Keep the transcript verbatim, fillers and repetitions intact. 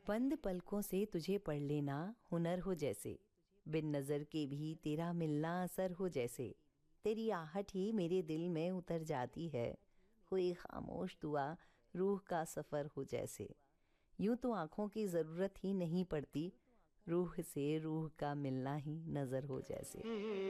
बंद पलकों से तुझे पढ़ लेना हुनर हो जैसे, बिन नज़र के भी तेरा मिलना असर हो जैसे, तेरी आहट ही मेरे दिल में उतर जाती है, हुई खामोश दुआ रूह का सफ़र हो जैसे। यूं तो आँखों की ज़रूरत ही नहीं पड़ती, रूह से रूह का मिलना ही नज़र हो जैसे।